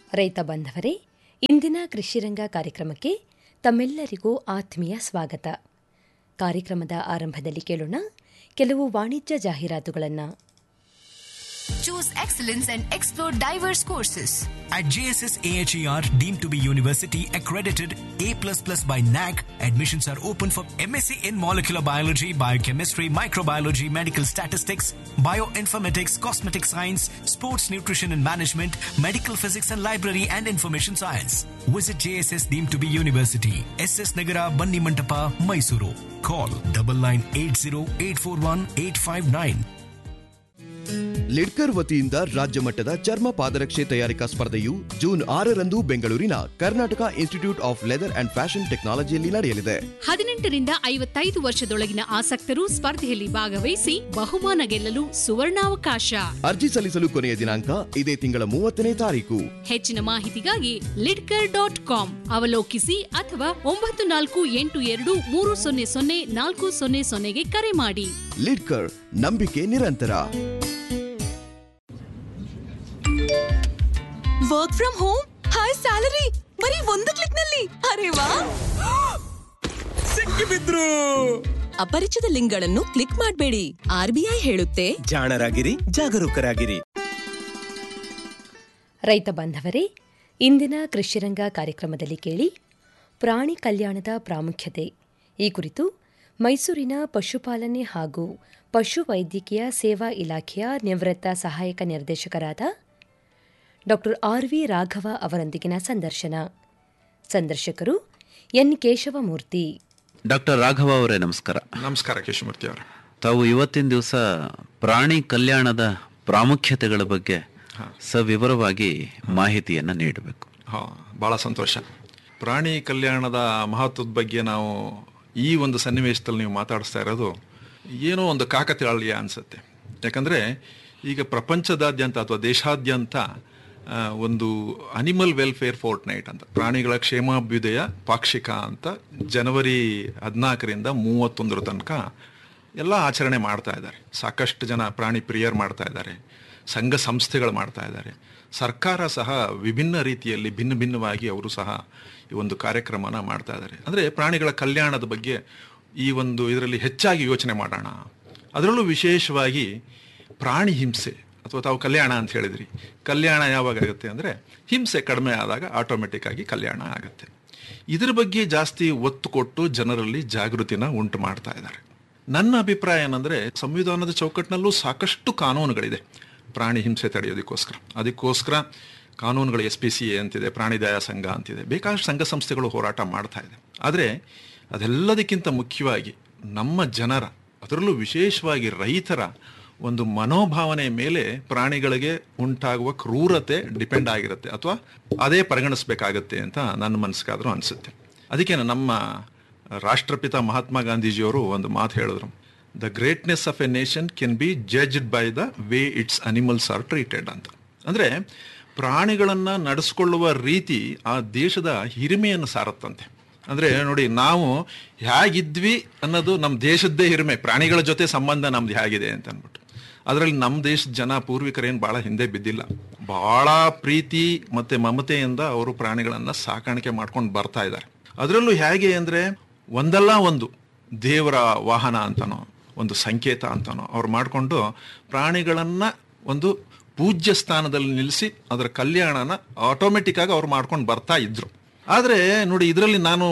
ರೈತ ಬಾಂಧವರೇ, ಇಂದಿನ ಕೃಷಿರಂಗ ಕಾರ್ಯಕ್ರಮಕ್ಕೆ ತಮ್ಮೆಲ್ಲರಿಗೂ ಆತ್ಮೀಯ ಸ್ವಾಗತ. ಕಾರ್ಯಕ್ರಮದ ಆರಂಭದಲ್ಲಿ ಕೇಳೋಣ ಕೆಲವು ವಾಣಿಜ್ಯ ಜಾಹೀರಾತುಗಳನ್ನು. Choose excellence and explore diverse courses. At JSS AHER, deemed to be university accredited A++ by NAC, admissions are open for MSc in molecular biology, biochemistry, microbiology, medical statistics, bioinformatics, cosmetic science, sports nutrition and management, medical physics and library and information science. Visit JSS deemed to be university, SS Nagara, Banni Mantapa, Mysuru. Call 9980841859. Lidkar ವತಿಯಿಂದ ರಾಜ್ಯ ಮಟ್ಟದ ಚರ್ಮ ಪಾದರಕ್ಷೆ ತಯಾರಿಕಾ ಸ್ಪರ್ಧೆಯು June 6ರಂದು ಬೆಂಗಳೂರಿನ Karnataka institute of leather and fashion ಟೆಕ್ನಾಲಜಿಯಲ್ಲಿ ನಡೆಯಲಿದೆ. 18 ರಿಂದ 55 ವರ್ಷದೊಳಗಿನ ಆಸಕ್ತರು ಸ್ಪರ್ಧೆಯಲ್ಲಿ ಭಾಗವಹಿಸಿ ಬಹುಮಾನ ಗೆಲ್ಲಲು ಸುವರ್ಣಾವಕಾಶ. ಅರ್ಜಿ ಸಲ್ಲಿಸಲು ಕೊನೆಯ ದಿನಾಂಕ ಇದೇ ತಿಂಗಳ 30ನೇ ತಾರೀಕು. ಹೆಚ್ಚಿನ ಮಾಹಿತಿಗಾಗಿ lidker.com ಅವಲೋಕಿಸಿ ಅಥವಾ 9482300400ಗೆ ಕರೆ ಮಾಡಿ. ಲಿಡ್ಕರ್, ನಂಬಿಕೆ ನಿರಂತರ. Work from home, high salary, ಬರೀ ಒಂದು ಕ್ಲಿಕ್ ನಲ್ಲಿ. ಅರೆ ವಾ, ಸಿಕ್ಕಿಬಿದ್ರು. ಅಪರಿಚಿತ ಲಿಂಕ್ಗಳನ್ನು ಕ್ಲಿಕ್ ಮಾಡಬೇಡಿ. RBI ಹೇಳುತ್ತೆ, ಜಾಣರಾಗಿರಿ, ಜಾಗರೂಕರಾಗಿರಿ. ರೈತ ಬಾಂಧವರೇ, ಇಂದಿನ ಕೃಷಿರಂಗ ಕಾರ್ಯಕ್ರಮದಲ್ಲಿ ಕೇಳಿ ಪ್ರಾಣಿ ಕಲ್ಯಾಣದ ಪ್ರಾಮುಖ್ಯತೆ. ಈ ಕುರಿತು ಮೈಸೂರಿನ ಪಶುಪಾಲನೆ ಹಾಗೂ ಪಶುವೈದ್ಯಕೀಯ ಸೇವಾ ಇಲಾಖೆಯ ನಿವೃತ್ತ ಸಹಾಯಕ ನಿರ್ದೇಶಕರಾದ ಡಾ RV ರಾಘವ ಅವರೊಂದಿಗಿನ ಸಂದರ್ಶನ. ಸಂದರ್ಶಕರು ಎನ್ ಕೇಶವಮೂರ್ತಿ. ಡಾಕ್ಟರ್ ರಾಘವ ಅವರೇ, ನಮಸ್ಕಾರ. ನಮಸ್ಕಾರ ಕೇಶವಮೂರ್ತಿ ಅವರೇ. ತಾವು ಇವತ್ತಿನ ದಿವಸ ಪ್ರಾಣಿ ಕಲ್ಯಾಣದ ಪ್ರಾಮುಖ್ಯತೆಗಳ ಬಗ್ಗೆ ಸವಿವರವಾಗಿ ಮಾಹಿತಿಯನ್ನು ನೀಡಬೇಕು. ಬಹಳ ಸಂತೋಷ. ಪ್ರಾಣಿ ಕಲ್ಯಾಣದ ಮಹತ್ವದ ಬಗ್ಗೆ ನಾವು ಈ ಒಂದು ಸನ್ನಿವೇಶದಲ್ಲಿ ನೀವು ಮಾತಾಡಿಸ್ತಾ ಇರೋದು ಏನೋ ಒಂದು ಕಾಕತಾಳೀಯ ಅನಿಸುತ್ತೆ. ಯಾಕಂದರೆ ಈಗ ಪ್ರಪಂಚದಾದ್ಯಂತ ಅಥವಾ ದೇಶಾದ್ಯಂತ ಒಂದು ಅನಿಮಲ್ ವೆಲ್ಫೇರ್ ಫೋರ್ಟ್ ನೈಟ್ ಅಂತ, ಪ್ರಾಣಿಗಳ ಕ್ಷೇಮಾಭ್ಯುದಯ ಪಾಕ್ಷಿಕ ಅಂತ ಜನವರಿ 14ರಿಂದ 31 ತನಕ ಎಲ್ಲ ಆಚರಣೆ ಮಾಡ್ತಾ ಇದ್ದಾರೆ. ಸಾಕಷ್ಟು ಜನ ಪ್ರಾಣಿ ಪ್ರಿಯರು ಮಾಡ್ತಾ ಇದ್ದಾರೆ, ಸಂಘ ಸಂಸ್ಥೆಗಳು ಮಾಡ್ತಾ ಇದ್ದಾರೆ, ಸರ್ಕಾರ ಸಹ ವಿಭಿನ್ನ ರೀತಿಯಲ್ಲಿ ಭಿನ್ನ ಭಿನ್ನವಾಗಿ ಅವರು ಸಹ ಈ ಒಂದು ಕಾರ್ಯಕ್ರಮನ ಮಾಡ್ತಾ ಇದ್ದಾರೆ. ಅಂದರೆ ಪ್ರಾಣಿಗಳ ಕಲ್ಯಾಣದ ಬಗ್ಗೆ ಈ ಒಂದು ಇದರಲ್ಲಿ ಹೆಚ್ಚಾಗಿ ಯೋಚನೆ ಮಾಡೋಣ. ಅದರಲ್ಲೂ ವಿಶೇಷವಾಗಿ ಪ್ರಾಣಿ ಹಿಂಸೆ ಅಥವಾ ತಾವು ಕಲ್ಯಾಣ ಅಂತ ಹೇಳಿದ್ರಿ. ಕಲ್ಯಾಣ ಯಾವಾಗ ಆಗುತ್ತೆ ಅಂದರೆ ಹಿಂಸೆ ಕಡಿಮೆ ಆದಾಗ ಆಟೋಮೆಟಿಕ್ ಆಗಿ ಕಲ್ಯಾಣ ಆಗುತ್ತೆ. ಇದ್ರ ಬಗ್ಗೆ ಜಾಸ್ತಿ ಒತ್ತು ಕೊಟ್ಟು ಜನರಲ್ಲಿ ಜಾಗೃತಿನ ಉಂಟು ಮಾಡ್ತಾ ಇದ್ದಾರೆ. ನನ್ನ ಅಭಿಪ್ರಾಯ ಏನಂದರೆ, ಸಂವಿಧಾನದ ಚೌಕಟ್ಟಿನಲ್ಲೂ ಸಾಕಷ್ಟು ಕಾನೂನುಗಳಿದೆ ಪ್ರಾಣಿ ಹಿಂಸೆ ತಡೆಯೋದಕ್ಕೋಸ್ಕರ. ಅದಕ್ಕೋಸ್ಕರ ಕಾನೂನುಗಳು SPCA ಅಂತಿದೆ, ಪ್ರಾಣಿ ದಯಾ ಸಂಘ ಅಂತಿದೆ, ಬೇಕಾದಷ್ಟು ಸಂಘ ಸಂಸ್ಥೆಗಳು ಹೋರಾಟ ಮಾಡ್ತಾ ಇದೆ. ಆದರೆ ಅದೆಲ್ಲದಕ್ಕಿಂತ ಮುಖ್ಯವಾಗಿ ನಮ್ಮ ಜನರ, ಅದರಲ್ಲೂ ವಿಶೇಷವಾಗಿ ರೈತರ ಒಂದು ಮನೋಭಾವನೆ ಮೇಲೆ ಪ್ರಾಣಿಗಳಿಗೆ ಉಂಟಾಗುವ ಕ್ರೂರತೆ ಡಿಪೆಂಡ್ ಆಗಿರುತ್ತೆ ಅಥವಾ ಅದೇ ಪರಿಗಣಿಸಬೇಕಾಗತ್ತೆ ಅಂತ ನನ್ನ ಮನಸ್ಸಿಗಾದರೂ ಅನಿಸುತ್ತೆ. ಅದಕ್ಕೆ ನಮ್ಮ ರಾಷ್ಟ್ರಪಿತ ಮಹಾತ್ಮ ಗಾಂಧೀಜಿಯವರು ಒಂದು ಮಾತು ಹೇಳಿದ್ರು, the greatness of A nation can be judged by the way it's animals are treated ಅಂತ. ಅಂದರೆ ಪ್ರಾಣಿಗಳನ್ನು ನಡೆಸ್ಕೊಳ್ಳುವ ರೀತಿ ಆ ದೇಶದ ಹಿರಿಮೆಯನ್ನು ಸಾರುತ್ತಂತೆ. ಅಂದರೆ ನೋಡಿ, ನಾವು ಹೇಗಿದ್ವಿ ಅನ್ನೋದು ನಮ್ಮ ದೇಶದ್ದೇ ಹಿರಿಮೆ. ಪ್ರಾಣಿಗಳ ಜೊತೆ ಸಂಬಂಧ ನಮ್ದು ಹೇಗಿದೆ ಅಂತ ಅಂದ್ಬಿಟ್ಟು, ಅದರಲ್ಲಿ ನಮ್ಮ ದೇಶದ ಜನ ಪೂರ್ವಿಕರೇನು ಭಾಳ ಹಿಂದೆ ಬಿದ್ದಿಲ್ಲ. ಭಾಳ ಪ್ರೀತಿ ಮತ್ತು ಮಮತೆಯಿಂದ ಅವರು ಪ್ರಾಣಿಗಳನ್ನು ಸಾಕಾಣಿಕೆ ಮಾಡ್ಕೊಂಡು ಬರ್ತಾ ಇದ್ದಾರೆ. ಅದರಲ್ಲೂ ಹೇಗೆ ಅಂದರೆ, ಒಂದಲ್ಲ ಒಂದು ದೇವರ ವಾಹನ ಅಂತನೋ ಒಂದು ಸಂಕೇತ ಅಂತನೋ ಅವ್ರು ಮಾಡಿಕೊಂಡು ಪ್ರಾಣಿಗಳನ್ನು ಒಂದು ಪೂಜ್ಯ ಸ್ಥಾನದಲ್ಲಿ ನಿಲ್ಲಿಸಿ ಅದರ ಕಲ್ಯಾಣನ ಆಟೋಮೆಟಿಕ್ಕಾಗಿ ಅವ್ರು ಮಾಡ್ಕೊಂಡು ಬರ್ತಾ ಇದ್ರು. ಆದರೆ ನೋಡಿ, ಇದರಲ್ಲಿ ನಾನು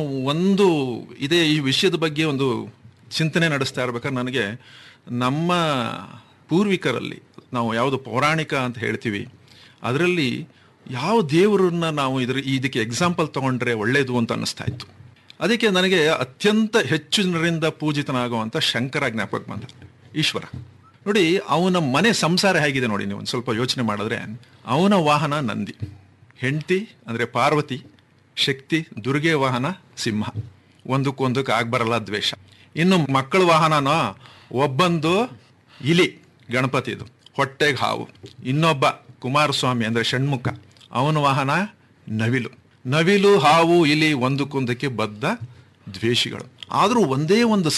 ಈ ವಿಷಯದ ಬಗ್ಗೆ ಒಂದು ಚಿಂತನೆ ನಡೆಸ್ತಾ ಇರ್ಬೇಕಾದ್ರೆ ನನಗೆ ನಮ್ಮ ಪೂರ್ವಿಕರಲ್ಲಿ ನಾವು ಯಾವುದು ಪೌರಾಣಿಕ ಅಂತ ಹೇಳ್ತೀವಿ, ಅದರಲ್ಲಿ ಯಾವ ದೇವರನ್ನ ನಾವು ಇದಕ್ಕೆ ಎಕ್ಸಾಂಪಲ್ ತಗೊಂಡ್ರೆ ಒಳ್ಳೇದು ಅಂತ ಅನ್ನಿಸ್ತಾ ಇತ್ತು. ಅದಕ್ಕೆ ನನಗೆ ಅತ್ಯಂತ ಹೆಚ್ಚು ಜನರಿಂದ ಪೂಜಿತನಾಗುವಂಥ ಶಂಕರ ಜ್ಞಾಪಕ ಬಂದ. ಈಶ್ವರ ನೋಡಿ, ಅವನ ಮನೆ ಸಂಸಾರ ಹೇಗಿದೆ ನೋಡಿ, ನೀವು ಒಂದು ಸ್ವಲ್ಪ ಯೋಚನೆ ಮಾಡಿದ್ರೆ, ಅವನ ವಾಹನ ನಂದಿ, ಹೆಂಡತಿ ಅಂದರೆ ಪಾರ್ವತಿ, ಶಕ್ತಿ ದುರ್ಗೆ ವಾಹನ ಸಿಂಹ, ಒಂದಕ್ಕೊಂದಕ್ಕೆ ಆಗ್ಬರಲ್ಲ ದ್ವೇಷ. ಇನ್ನು ಮಕ್ಕಳ ವಾಹನನೋ ಒಬ್ಬಂದು ಇಲಿ ಗಣಪತಿದು, ಹೊಟ್ಟೆಗೆ ಹಾವು. ಇನ್ನೊಬ್ಬ ಕುಮಾರಸ್ವಾಮಿ ಅಂದರೆ ಷಣ್ಮುಖ, ಅವನ ವಾಹನ ನವಿಲು. ನವಿಲು, ಹಾವು, ಇಲಿ ಒಂದಕ್ಕೊಂದಕ್ಕೆ ಬದ್ಧ ದ್ವೇಷಿಗಳು. ಆದರೂ ಒಂದೇ ಒಂದು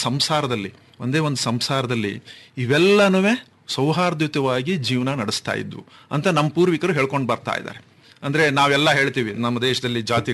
ಸಂಸಾರದಲ್ಲಿ ಇವೆಲ್ಲನೂ ಸೌಹಾರ್ದಯುತವಾಗಿ ಜೀವನ ನಡೆಸ್ತಾ ಇದ್ವು ಅಂತ ನಮ್ಮ ಪೂರ್ವಿಕರು ಹೇಳ್ಕೊಂಡು ಬರ್ತಾ ಇದ್ದಾರೆ. ಅಂದ್ರೆ ನಾವೆಲ್ಲ ಹೇಳ್ತೀವಿ ನಮ್ಮ ದೇಶದಲ್ಲಿ ಜಾತಿ